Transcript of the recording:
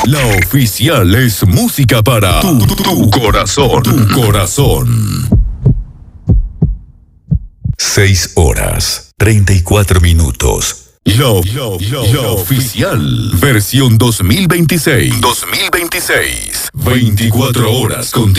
La oficial es música para tu corazón. Tu corazón. 6 horas, 34 minutos. La oficial. Versión 2026. 24 horas con